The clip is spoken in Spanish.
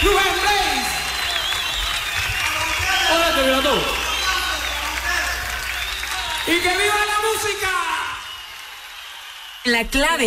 Rubén Blades. Hola, te veo todo. Y que viva la música. La clave